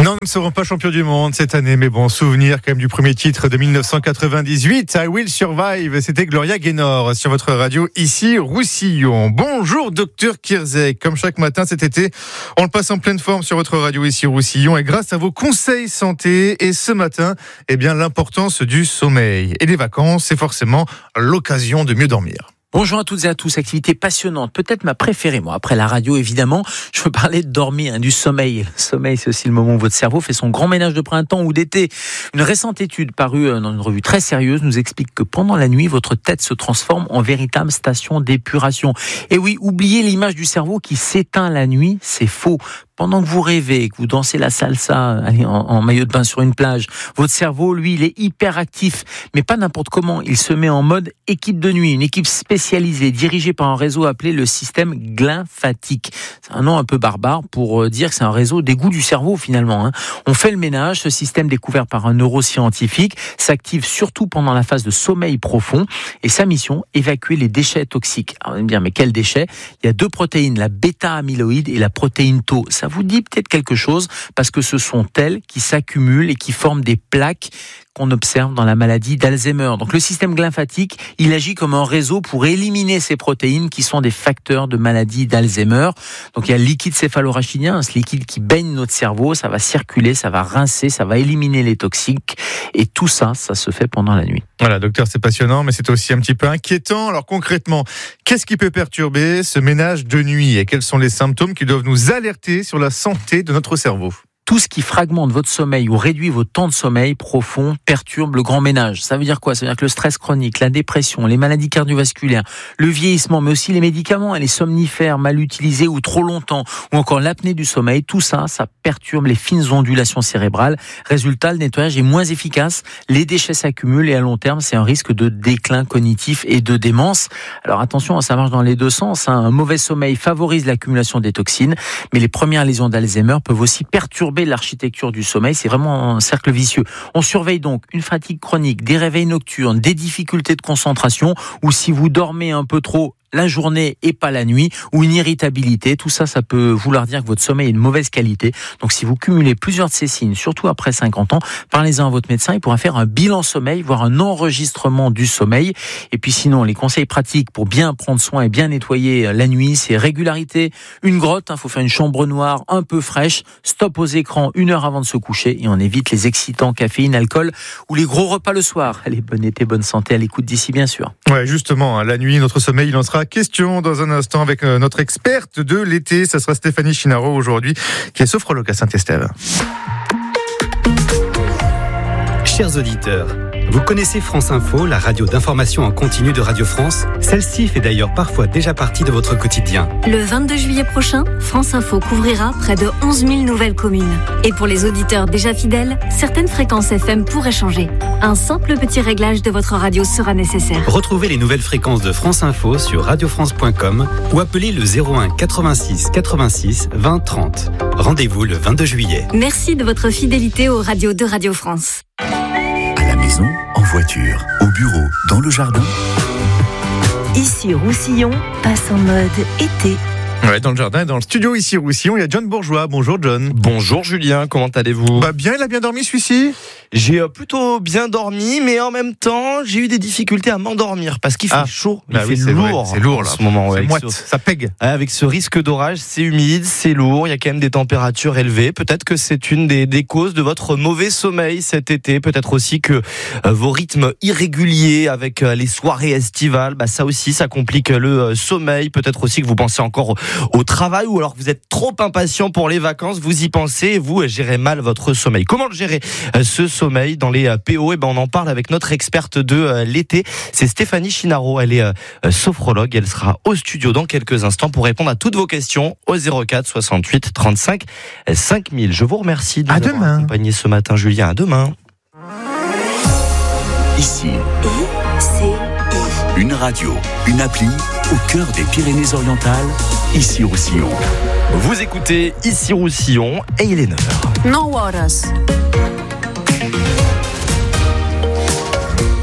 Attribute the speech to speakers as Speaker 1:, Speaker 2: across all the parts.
Speaker 1: Non, nous ne serons pas champions du monde cette année, mais bon, souvenir quand même du premier titre de 1998, I Will Survive. C'était Gloria Gaynor sur votre radio, ici Roussillon. Bonjour, docteur Kierzek. Comme chaque matin cet été, on le passe en pleine forme sur votre radio, ici Roussillon, et grâce à vos conseils santé. Et ce matin, l'importance du sommeil. Et les vacances, c'est forcément l'occasion de mieux dormir.
Speaker 2: Bonjour à toutes et à tous, activité passionnante, peut-être ma préférée, moi, après la radio évidemment, je veux parler de dormir, du sommeil. Le sommeil, c'est aussi le moment où votre cerveau fait son grand ménage de printemps ou d'été. Une récente étude parue dans une revue très sérieuse nous explique que pendant la nuit, votre tête se transforme en véritable station d'épuration. Et oui, oubliez l'image du cerveau qui s'éteint la nuit, c'est faux. Pendant que vous rêvez, que vous dansez la salsa en maillot de bain sur une plage, votre cerveau, lui, il est hyper actif, mais pas n'importe comment. Il se met en mode équipe de nuit, une équipe spécialisée, dirigée par un réseau appelé le système glymphatique. C'est un nom un peu barbare pour dire que c'est un réseau d'égout du cerveau, finalement. On fait le ménage, ce système découvert par un neuroscientifique s'active surtout pendant la phase de sommeil profond, et sa mission, évacuer les déchets toxiques. Alors, on va me dire, mais quels déchets ? Il y a deux protéines, la bêta-amyloïde et la protéine Tau. Ça vous dit peut-être quelque chose parce que ce sont elles qui s'accumulent et qui forment des plaques qu'on observe dans la maladie d'Alzheimer. Donc le système glymphatique, il agit comme un réseau pour éliminer ces protéines qui sont des facteurs de maladie d'Alzheimer. Donc il y a le liquide céphalorachidien, ce liquide qui baigne notre cerveau, ça va circuler, ça va rincer, ça va éliminer les toxiques, et tout ça, ça se fait pendant la nuit.
Speaker 1: Voilà, docteur, c'est passionnant, mais c'est aussi un petit peu inquiétant. Alors concrètement, qu'est-ce qui peut perturber ce ménage de nuit et quels sont les symptômes qui doivent nous alerter sur la santé de notre cerveau ?
Speaker 2: Tout ce qui fragmente votre sommeil ou réduit votre temps de sommeil profond perturbe le grand ménage. Ça veut dire quoi ? Ça veut dire que le stress chronique, la dépression, les maladies cardiovasculaires, le vieillissement, mais aussi les médicaments, les somnifères mal utilisés ou trop longtemps, ou encore l'apnée du sommeil, tout ça, ça perturbe les fines ondulations cérébrales. Résultat, le nettoyage est moins efficace, les déchets s'accumulent et à long terme, c'est un risque de déclin cognitif et de démence. Alors attention, ça marche dans les deux sens. Un mauvais sommeil favorise l'accumulation des toxines, mais les premières lésions d'Alzheimer peuvent aussi perturber l'architecture du sommeil, c'est vraiment un cercle vicieux. On surveille donc une fatigue chronique, des réveils nocturnes, des difficultés de concentration, ou si vous dormez un peu trop la journée et pas la nuit, ou une irritabilité, tout ça, ça peut vouloir dire que votre sommeil est de mauvaise qualité. Donc si vous cumulez plusieurs de ces signes, surtout après 50 ans, parlez-en à votre médecin, il pourra faire un bilan sommeil, voire un enregistrement du sommeil. Et puis sinon, les conseils pratiques pour bien prendre soin et bien nettoyer la nuit, c'est régularité, une grotte, faut faire une chambre noire un peu fraîche, stop aux écrans 1 heure avant de se coucher, et on évite les excitants, caféine, alcool, ou les gros repas le soir. Allez, bon été, bonne santé à l'écoute d'ici, bien sûr.
Speaker 1: Ouais, justement, la nuit, notre sommeil, il en sera question dans un instant avec notre experte de l'été. Ça sera Stéphanie Chinaro aujourd'hui, qui est sophrologue à Saint-Estève.
Speaker 3: Chers auditeurs, vous connaissez France Info, la radio d'information en continu de Radio France ? Celle-ci fait d'ailleurs parfois déjà partie de votre quotidien.
Speaker 4: Le 22 juillet prochain, France Info couvrira près de 11 000 nouvelles communes. Et pour les auditeurs déjà fidèles, certaines fréquences FM pourraient changer. Un simple petit réglage de votre radio sera nécessaire.
Speaker 3: Retrouvez les nouvelles fréquences de France Info sur radiofrance.com ou appelez le 01 86 86 20 30. Rendez-vous le 22 juillet.
Speaker 4: Merci de votre fidélité aux radios de Radio France.
Speaker 5: À la maison, en voiture, au bureau, dans le jardin.
Speaker 6: Ici Roussillon passe en mode été.
Speaker 1: Ouais, dans le jardin et dans le studio ici Roussillon, il y a John Bourgeois. Bonjour John.
Speaker 7: Bonjour Julien, comment allez-vous ?
Speaker 1: Bien, il a bien dormi celui-ci ?
Speaker 7: J'ai plutôt bien dormi, mais en même temps, j'ai eu des difficultés à m'endormir parce qu'il fait chaud, il fait lourd.
Speaker 1: C'est lourd
Speaker 7: en
Speaker 1: là.
Speaker 7: ce moment.
Speaker 1: C'est moite, ça pègue.
Speaker 7: Avec ce risque d'orage, c'est humide, c'est lourd, il y a quand même des températures élevées. Peut-être que c'est une des causes de votre mauvais sommeil cet été. Peut-être aussi que vos rythmes irréguliers avec les soirées estivales, ça aussi, ça complique le sommeil. Peut-être aussi que vous pensez encore au travail ou alors que vous êtes trop impatient pour les vacances. Vous y pensez et vous gérez mal votre sommeil. Comment le gérer ce sommeil dans les PO? On en parle avec notre experte de l'été. C'est Stéphanie Chinaro. Elle est sophrologue. Elle sera au studio dans quelques instants pour répondre à toutes vos questions au 04 68 35 5000. Je vous remercie de nous avoir accompagné ce matin, Julien. À demain.
Speaker 5: Ici, une radio, une appli au cœur des Pyrénées-Orientales, ici Roussillon.
Speaker 7: Vous écoutez Ici Roussillon et il est 9h.
Speaker 8: 9 horas.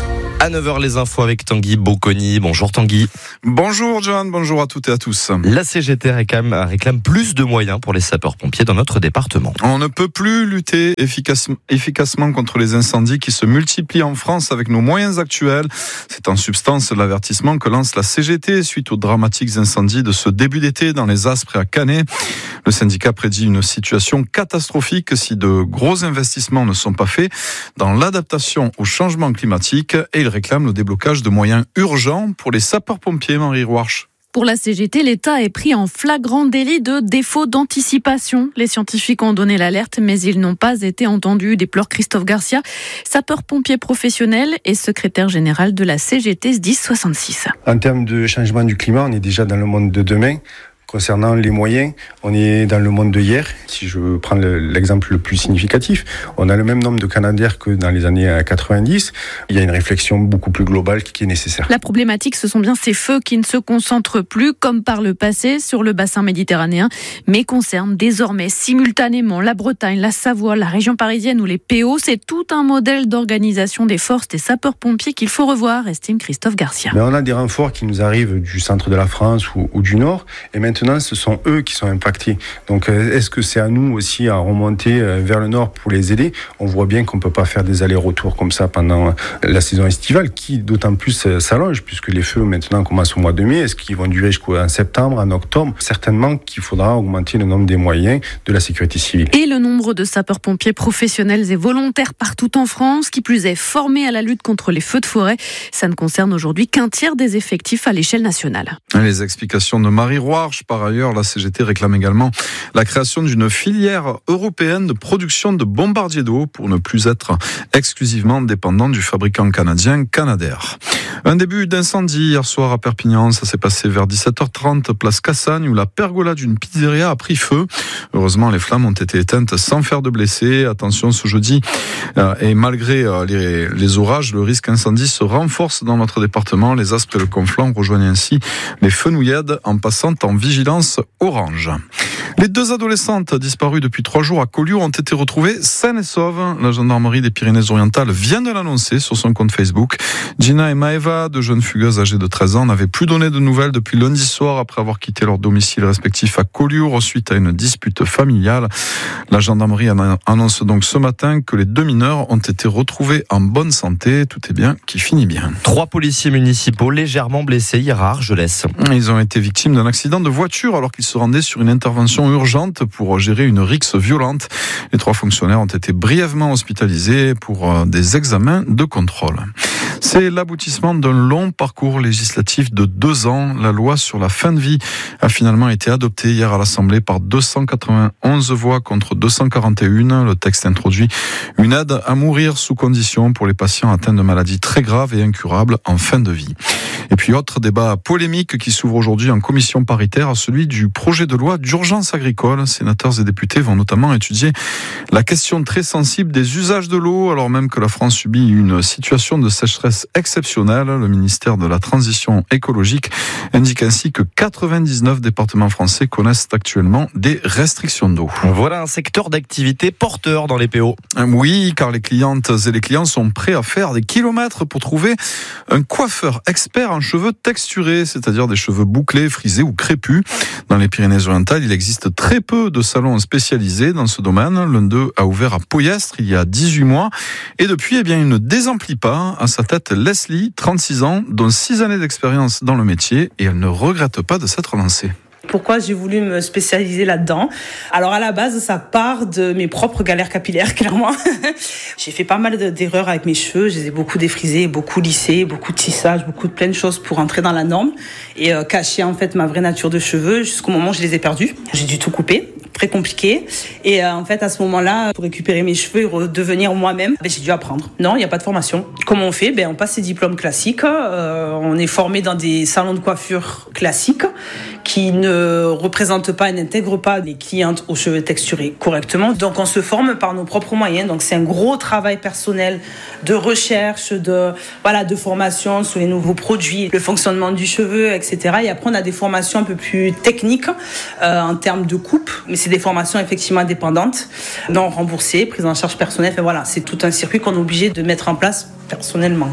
Speaker 7: À 9h, les infos avec Tanguy Bocconi. Bonjour Tanguy.
Speaker 8: Bonjour John, bonjour à toutes et à tous.
Speaker 7: La CGT réclame plus de moyens pour les sapeurs-pompiers dans notre département.
Speaker 8: On ne peut plus lutter efficacement contre les incendies qui se multiplient en France avec nos moyens actuels. C'est en substance l'avertissement que lance la CGT suite aux dramatiques incendies de ce début d'été dans les Aspres et à Canet. Le syndicat prédit une situation catastrophique si de gros investissements ne sont pas faits dans l'adaptation au changement climatique et il réclame le déblocage de moyens urgents pour les sapeurs-pompiers. Marie Roarch.
Speaker 9: Pour la CGT, l'État est pris en flagrant délit de défaut d'anticipation. Les scientifiques ont donné l'alerte, mais ils n'ont pas été entendus, déplore Christophe Garcia, sapeur-pompier professionnel et secrétaire général de la CGT SDIS 66.
Speaker 10: En termes de changement du climat, on est déjà dans le monde de demain. Concernant les moyens, on est dans le monde de hier. Si je prends l'exemple le plus significatif, on a le même nombre de Canadaires que dans les années 90. Il y a une réflexion beaucoup plus globale qui est nécessaire.
Speaker 9: La problématique, ce sont bien ces feux qui ne se concentrent plus, comme par le passé, sur le bassin méditerranéen, mais concernent désormais simultanément la Bretagne, la Savoie, la région parisienne ou les PO. C'est tout un modèle d'organisation des forces des sapeurs-pompiers qu'il faut revoir, estime Christophe Garcia.
Speaker 10: Mais on a des renforts qui nous arrivent du centre de la France ou du Nord, et maintenant ce sont eux qui sont impactés. Donc est-ce que c'est à nous aussi à remonter vers le Nord pour les aider ? On voit bien qu'on ne peut pas faire des allers-retours comme ça pendant la saison estivale, qui d'autant plus s'allonge, puisque les feux maintenant commencent au mois de mai. Est-ce qu'ils vont durer jusqu'en septembre, en octobre ? Certainement qu'il faudra augmenter le nombre des moyens de la sécurité civile.
Speaker 9: Et le nombre de sapeurs-pompiers professionnels et volontaires partout en France, qui plus est formés à la lutte contre les feux de forêt. Ça ne concerne aujourd'hui qu'un tiers des effectifs à l'échelle nationale.
Speaker 8: Les explications de Marie Roarch. Par ailleurs, la CGT réclame également la création d'une filière européenne de production de bombardiers d'eau pour ne plus être exclusivement dépendant du fabricant canadien Canadair. Un début d'incendie hier soir à Perpignan, ça s'est passé vers 17h30, place Cassagne, où la pergola d'une pizzeria a pris feu. Heureusement, les flammes ont été éteintes sans faire de blessés. Attention, ce jeudi, et malgré les orages, le risque incendie se renforce dans notre département. Les Aspres et le Conflent rejoignent ainsi les Fenouillades en passant en vigilance orange. Les deux adolescentes disparues depuis 3 jours à Collioure ont été retrouvées saines et sauves. La gendarmerie des Pyrénées-Orientales vient de l'annoncer sur son compte Facebook. Gina et Maëva, deux jeunes fugueuses âgées de 13 ans, n'avaient plus donné de nouvelles depuis lundi soir après avoir quitté leur domicile respectif à Collioure suite à une dispute familiale. La gendarmerie annonce donc ce matin que les 2 mineurs ont été retrouvés en bonne santé. Tout est bien qui finit bien.
Speaker 7: 3 policiers municipaux légèrement blessés hier à Argelès.
Speaker 8: Ils ont été victimes d'un accident de voiture alors qu'ils se rendaient sur une intervention urgente pour gérer une rixe violente. Les 3 fonctionnaires ont été brièvement hospitalisés pour des examens de contrôle. C'est l'aboutissement d'un long parcours législatif de 2 ans. La loi sur la fin de vie a finalement été adoptée hier à l'Assemblée par 291 voix contre 241. Le texte introduit une aide à mourir sous condition pour les patients atteints de maladies très graves et incurables en fin de vie. Et puis autre débat polémique qui s'ouvre aujourd'hui en commission paritaire, celui du projet de loi d'urgence agricole. Sénateurs et députés vont notamment étudier la question très sensible des usages de l'eau, alors même que la France subit une situation de sécheresse exceptionnelle. Le ministère de la Transition écologique indique ainsi que 99 départements français connaissent actuellement des restrictions d'eau.
Speaker 7: Voilà un secteur d'activité porteur dans les PO.
Speaker 8: Oui, car les clientes et les clients sont prêts à faire des kilomètres pour trouver un coiffeur expert en cheveux texturés, c'est-à-dire des cheveux bouclés, frisés ou crépus. Dans les Pyrénées-Orientales, il existe très peu de salons spécialisés dans ce domaine. L'un d'eux a ouvert à Poyestre il y a 18 mois. Et depuis, il ne désemplit pas. À sa tête, Leslie, 36 ans, dont 6 années d'expérience dans le métier. Et elle ne regrette pas de s'être lancée.
Speaker 11: Pourquoi j'ai voulu me spécialiser là-dedans ? Alors à la base, ça part de mes propres galères capillaires, clairement. J'ai fait pas mal d'erreurs avec mes cheveux. Je les ai beaucoup défrisés, beaucoup lissés, beaucoup de tissage, beaucoup de plein de choses pour entrer dans la norme et cacher en fait ma vraie nature de cheveux jusqu'au moment où je les ai perdus. J'ai dû tout couper. Très compliqué. Et en fait, à ce moment-là, pour récupérer mes cheveux et redevenir moi-même, j'ai dû apprendre. Non, il n'y a pas de formation. Comment on fait ? On passe ses diplômes classiques. On est formé dans des salons de coiffure classiques qui ne représentent pas et n'intègrent pas les clientes aux cheveux texturés correctement. Donc, on se forme par nos propres moyens. Donc, c'est un gros travail personnel de recherche, de formation sur les nouveaux produits, le fonctionnement du cheveu, etc. Et après, on a des formations un peu plus techniques en termes de coupe. Mais c'est des formations effectivement indépendantes, non remboursées, prises en charge personnelle. C'est tout un circuit qu'on est obligé de mettre en place personnellement, quoi.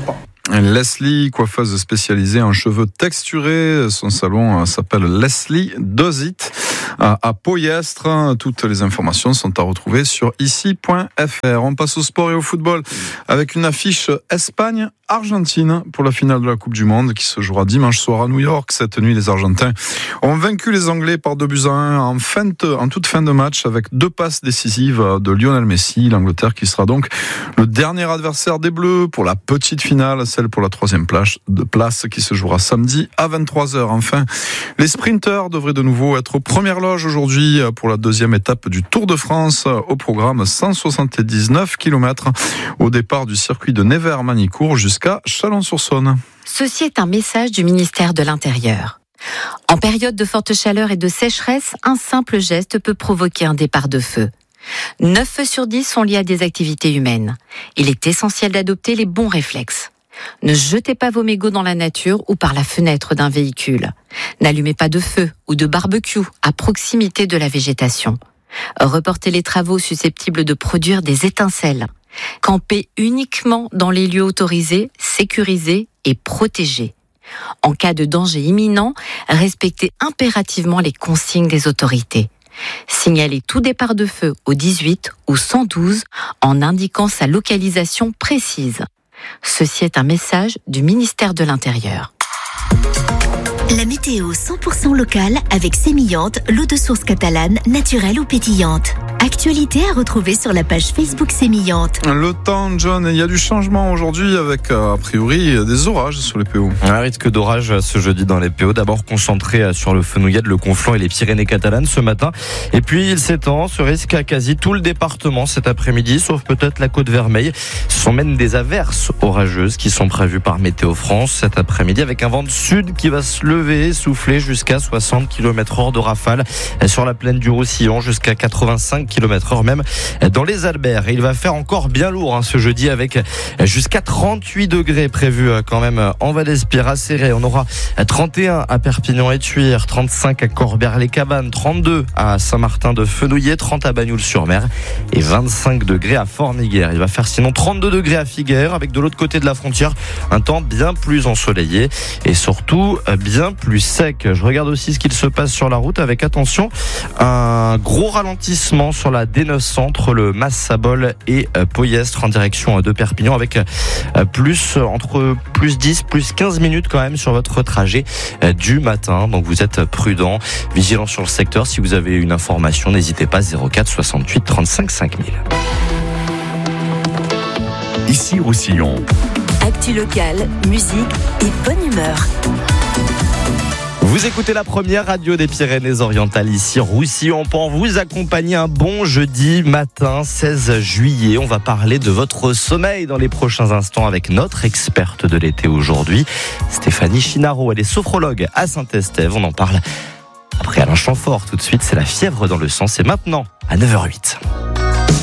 Speaker 8: Leslie, coiffeuse spécialisée en cheveux texturés. Son salon s'appelle Leslie Does It à Poyestre. Toutes les informations sont à retrouver sur ici.fr. On passe au sport et au football avec une affiche Espagne-Argentine pour la finale de la Coupe du Monde qui se jouera dimanche soir à New York. Cette nuit, les Argentins ont vaincu les Anglais par 2-1 en toute fin de match avec 2 passes décisives de Lionel Messi. L'Angleterre qui sera donc le dernier adversaire des Bleus pour la petite finale, celle pour la 3e place qui se jouera samedi à 23h. Enfin, les sprinteurs devraient de nouveau être aux premières loges aujourd'hui pour la 2e étape du Tour de France. Au programme 179 km au départ du circuit de Nevers-Manicourt jusqu'à Chalon-sur-Saône.
Speaker 12: Ceci est un message du ministère de l'Intérieur. En période de forte chaleur et de sécheresse, un simple geste peut provoquer un départ de feu. 9 feux sur 10 sont liés à des activités humaines. Il est essentiel d'adopter les bons réflexes. Ne jetez pas vos mégots dans la nature ou par la fenêtre d'un véhicule. N'allumez pas de feu ou de barbecue à proximité de la végétation. Reportez les travaux susceptibles de produire des étincelles. Campez uniquement dans les lieux autorisés, sécurisés et protégés. En cas de danger imminent, respectez impérativement les consignes des autorités. Signalez tout départ de feu au 18 ou 112 en indiquant sa localisation précise. Ceci est un message du ministère de l'Intérieur.
Speaker 6: La météo 100% locale avec Sémillante, l'eau de source catalane, naturelle ou pétillante. Actualité à retrouver sur la page Facebook Sémillante.
Speaker 8: Le temps, John, il y a du changement aujourd'hui avec, a priori, des orages sur les PO.
Speaker 7: Un risque d'orage ce jeudi dans les PO. D'abord concentré sur le Fenouillade, le Conflent et les Pyrénées catalanes ce matin. Et puis il s'étend, ce risque à quasi tout le département cet après-midi, sauf peut-être la Côte-Vermeille. Ce sont même des averses orageuses qui sont prévues par Météo France cet après-midi avec un vent de sud qui va se lever, souffler jusqu'à 60 km/h de rafale sur la plaine du Roussillon, jusqu'à 85 km/h même dans les Alberts. Et il va faire encore bien lourd ce jeudi avec jusqu'à 38 degrés prévus quand même en Val d'Espire, à Céret. On aura 31 à Perpignan et Tuire, 35 à Corbert-les-Cabanes, 32 à Saint-Martin-de-Fenouillet, 30 à Bagnoul-sur-Mer et 25 degrés à Formiguère. Il va faire sinon 32 degrés à Figueres avec de l'autre côté de la frontière un temps bien plus ensoleillé et surtout bien plus sec. Je regarde aussi ce qu'il se passe sur la route avec attention un gros ralentissement sur la D900 entre le Massabol et Poyestre en direction de Perpignan avec entre plus 10, plus 15 minutes quand même sur votre trajet du matin. Donc vous êtes prudent, vigilant sur le secteur. Si vous avez une information, n'hésitez pas, 04 68 35 5000.
Speaker 5: Ici Roussillon.
Speaker 6: Actu locale, musique et bonne humeur.
Speaker 7: Vous écoutez la première radio des Pyrénées-Orientales, ici Roussillon, pour vous accompagner un bon jeudi matin 16 juillet. On va parler de votre sommeil dans les prochains instants avec notre experte de l'été aujourd'hui, Stéphanie Chinaro. Elle est sophrologue à Saint-Estève. On en parle après Alain Chamfort. Tout de suite, c'est la fièvre dans le sang. C'est maintenant à 9h08.